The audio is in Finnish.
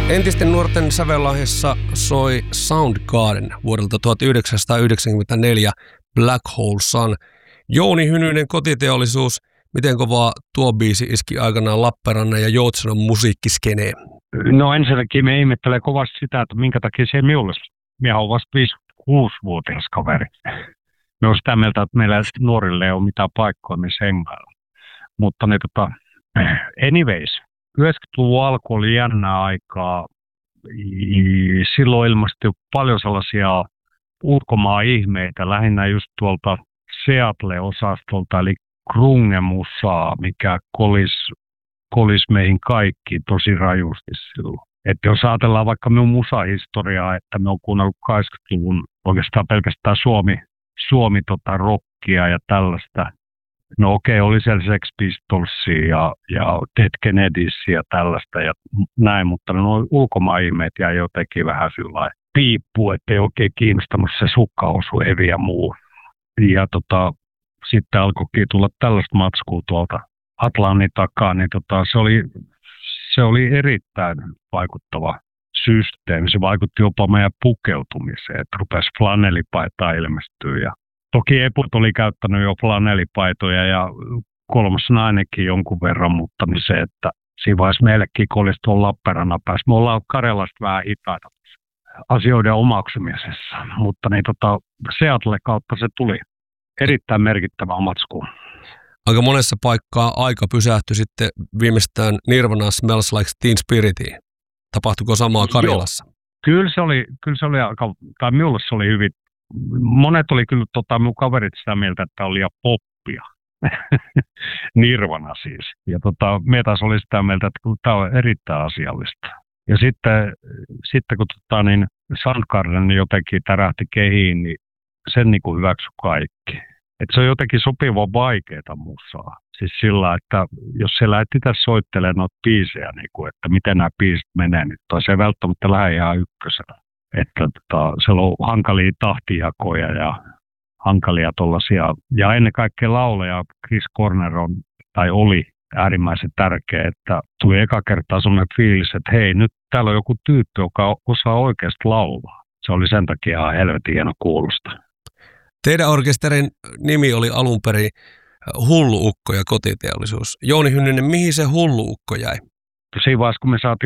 Entisten nuorten sävellahjassa soi Soundgarden vuodelta 1994 Black Hole Sun. Jouni Hynynen, Kotiteollisuus. Miten kovaa tuo biisi iski aikanaan Lappeenrannan ja Joutsenon musiikkiskeneen? No ensinnäkin me ihmettelee kovasti sitä, että minkä takia se ei minulle. Minä olen vasta 56-vuotias kaveri. Me on sitä mieltä, että meillä nuorille ei ole mitään paikkoa, missä hengailla. Mutta anyways, 90-luvun alku oli jännää aikaa. Silloin ilmestyi paljon sellaisia ulkomaan-ihmeitä, lähinnä just tuolta Seattle-osastolta, eli grunge-musaa, mikä kolis meihin kaikki tosi rajusti silloin. Että jos ajatellaan vaikka minun musahistoriaa, että me on kuunnellut 80-luvun oikeastaan pelkästään Suomi rockia ja tällaista. No okei, oli siellä Sex Pistolsia ja Dead Kennedys ja tällaista ja näin, mutta nuo ulkomaan-ihmeet jäi jotenkin vähän sillä piippu, ettei oikein kiinnostanut se sukkaosu, Evi ja muu. Ja sitten alkoikin tulla tällaista matskua tuolta Atlantin takaa, niin se oli erittäin vaikuttava systeemi. Se vaikutti jopa meidän pukeutumiseen, että rupesi flanellipaitaa ilmestyä. Ja toki Eput oli käyttänyt jo flanellipaitoja ja kolmas nainenkin jonkun verran, mutta niin se, että siinä vaiheessa meillekin olisi tuolla Lappeenrannan päässä. Me ollaan Karjalasta vähän hitaita asioiden omaksumisessa, mutta Seattle kautta se tuli erittäin merkittävä matsku. Aika monessa paikkaa aika pysähtyi sitten viimeistään Nirvana Smells Like Teen Spiritiin. Tapahtuiko samaa Karjalassa? Joo. Kyllä se oli aika, tai minulle se oli hyvin. Monet oli kyllä minun kaverit sitä mieltä, että oli liian poppia. Nirvana siis. Ja me taas oli sitä mieltä, että tämä on erittäin asiallista. Ja sitten kun Soundgarden jotenkin tärähti kehiin, niin sen hyväksyi kaikki. Että se on jotenkin sopivan vaikeaa musaa. Siis sillä, että jos se lähti tässä soittelemaan noita biisejä, että miten nämä biisit menee, niin se ei välttämättä lähde ihan ykkösenä. Että siellä on hankalia tahtijakoja ja hankalia tollaisia. Ja ennen kaikkea lauleja Chris Cornell oli äärimmäisen tärkeä, että tuli eka kertaa sellainen fiilis, että hei, nyt täällä on joku tyyppi, joka osaa oikeasti laulaa. Se oli sen takia ihan helvetin hieno kuulosta. Teidän orkesterin nimi oli alun perin Hullu Ukko ja Kotiteollisuus. Jouni Hynynen, mihin se Hullu Ukko jäi? Siinä vaiheessa, kun me saatiin